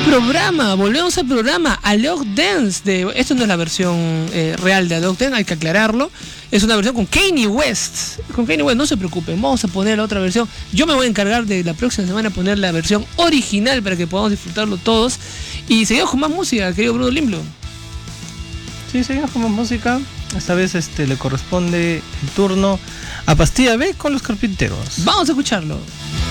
Volvemos al programa Alok Dance. Esto no es la versión real de Alok Dance, hay que aclararlo. Es una versión con Kanye West. No se preocupen, vamos a poner la otra versión. Yo me voy a encargar de la próxima semana poner la versión original para que podamos disfrutarlo todos. Y seguimos con más música, querido Bruno Limblom. Sí, seguimos con más música. Esta vez le corresponde el turno a Pastilla B con Los Carpinteros. Vamos a escucharlo.